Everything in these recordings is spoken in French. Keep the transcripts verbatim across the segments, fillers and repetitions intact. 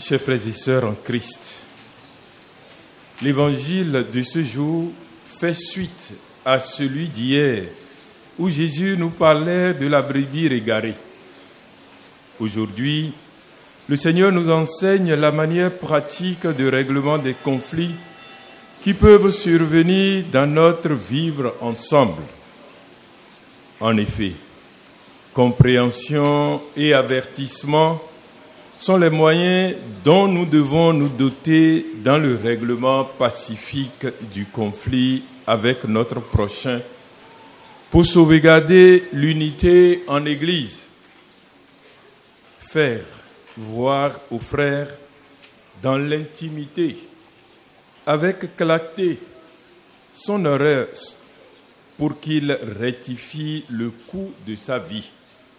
Chers frères et sœurs en Christ, l'évangile de ce jour fait suite à celui d'hier, où Jésus nous parlait de la brebis égarée. Aujourd'hui, le Seigneur nous enseigne la manière pratique de règlement des conflits qui peuvent survenir dans notre vivre ensemble. En effet, compréhension et avertissement sont les moyens dont nous devons nous doter dans le règlement pacifique du conflit avec notre prochain pour sauvegarder l'unité en Église. Faire voir aux frères dans l'intimité, avec clarté, son erreur pour qu'il rectifie le cours de sa vie.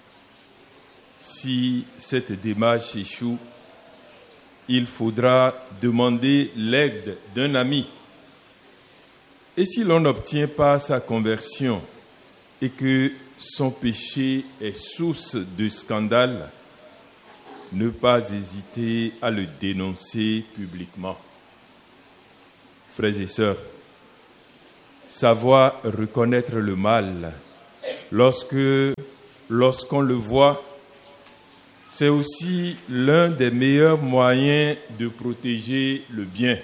Si cette démarche échoue, il faudra demander l'aide d'un ami. Et si l'on n'obtient pas sa conversion et que son péché est source de scandale, ne pas hésiter à le dénoncer publiquement. Frères et sœurs, savoir reconnaître le mal lorsque, lorsqu'on le voit, c'est aussi l'un des meilleurs moyens de protéger le bien.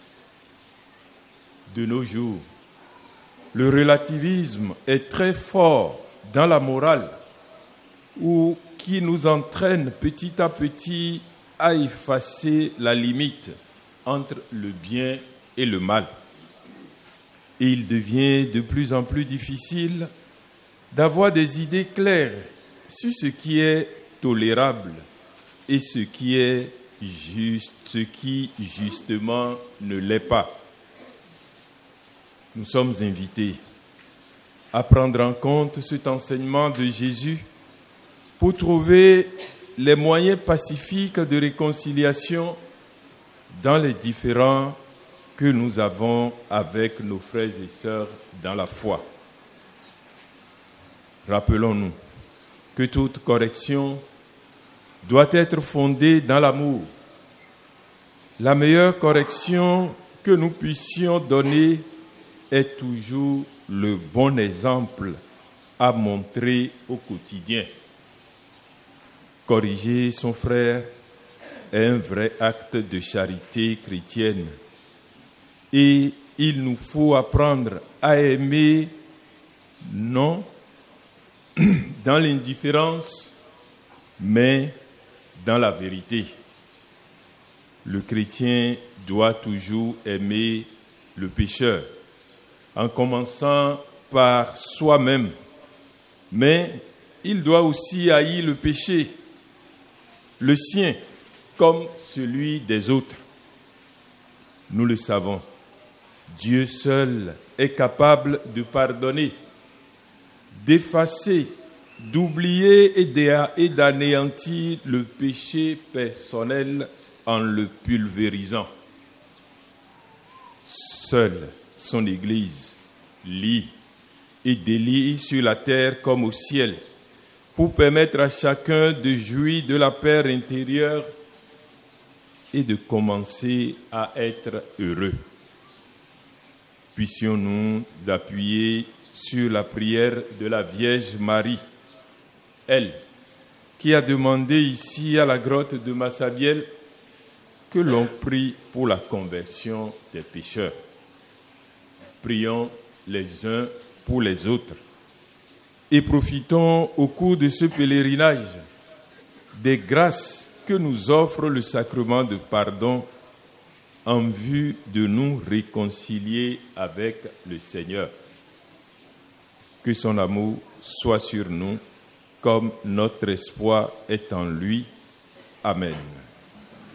De nos jours, le relativisme est très fort dans la morale, ou qui nous entraîne petit à petit à effacer la limite entre le bien et le mal. Et il devient de plus en plus difficile d'avoir des idées claires sur ce qui est tolérable et ce qui est juste, ce qui justement ne l'est pas. Nous sommes invités à prendre en compte cet enseignement de Jésus pour trouver les moyens pacifiques de réconciliation dans les différends que nous avons avec nos frères et sœurs dans la foi. Rappelons-nous que toute correction doit être fondée dans l'amour. La meilleure correction que nous puissions donner est toujours le bon exemple à montrer au quotidien. Corriger son frère est un vrai acte de charité chrétienne. Et il nous faut apprendre à aimer, non dans l'indifférence, mais dans la vérité. Le chrétien doit toujours aimer le pécheur, en commençant par soi-même, mais il doit aussi haïr le péché, le sien comme celui des autres. Nous le savons, Dieu seul est capable de pardonner, d'effacer, d'oublier et d'anéantir le péché personnel en le pulvérisant. Seule son Église lie et délie sur la terre comme au ciel pour permettre à chacun de jouir de la paix intérieure et de commencer à être heureux. Puissions-nous appuyer sur la prière de la Vierge Marie, elle qui a demandé ici à la grotte de Massabielle que l'on prie pour la conversion des pécheurs. Prions les uns pour les autres et profitons au cours de ce pèlerinage des grâces que nous offre le sacrement de pardon en vue de nous réconcilier avec le Seigneur. Que son amour soit sur nous comme notre espoir est en lui. Amen.